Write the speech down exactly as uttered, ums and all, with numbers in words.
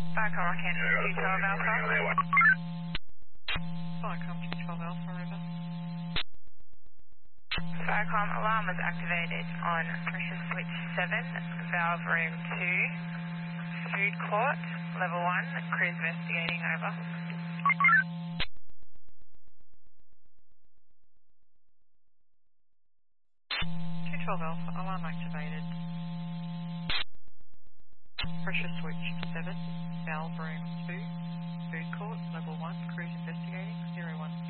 Viacom Arkansas two twelve Alpha. Viacom two twelve Alpha, over. Viacom alarm was activated on pressure switch seven, valve room two, food court, level one, crews investigating, over. two twelve Alpha, alarm activated. Pressure switch seven, valve room two, food court, level one, crews investigating, zero one.